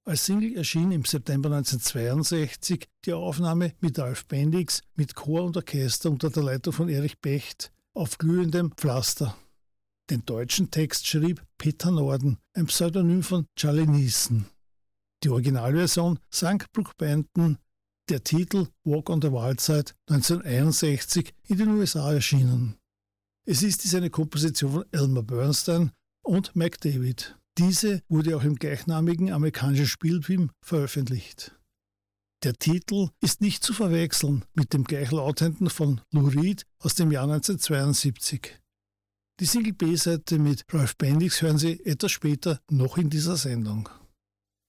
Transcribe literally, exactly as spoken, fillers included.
Als Single erschien im September neunzehnhundertzweiundsechzig die Aufnahme mit Ralf Bendix mit Chor und Orchester unter der Leitung von Erich Becht auf glühendem Pflaster. Den deutschen Text schrieb Peter Norden, ein Pseudonym von Charlie Neeson. Die Originalversion sang Brook Benton, der Titel Walk on the Wild Side neunzehnhunderteinundsechzig in den U S A erschienen. Es ist dies eine Komposition von Elmer Bernstein und Mike David. Diese wurde auch im gleichnamigen amerikanischen Spielfilm veröffentlicht. Der Titel ist nicht zu verwechseln mit dem gleichlautenden von Lou Reed aus dem Jahr neunzehnhundertzweiundsiebzig. Die Single B-Seite mit Ralf Bendix hören Sie etwas später noch in dieser Sendung.